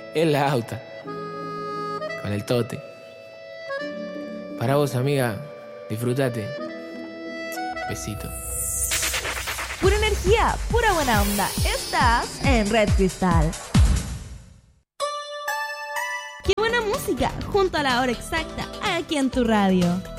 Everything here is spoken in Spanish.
En la auta. Con el tote. Para vos, amiga. Disfrutate. Besito. Pura energía, pura buena onda. Estás en Red Cristal. Qué buena música, junto a la hora exacta, aquí en tu radio.